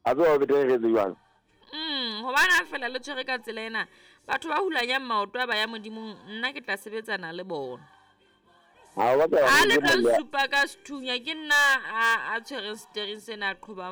a tlo be re jwang hobana fela le tshwere ka tsela ena batho ba hulanyang maoto ba ya modimong nna ke tla sebetsana le bona ha wa a le ka supa ka sethunya ke nna a tshwereng steering sena a qhoba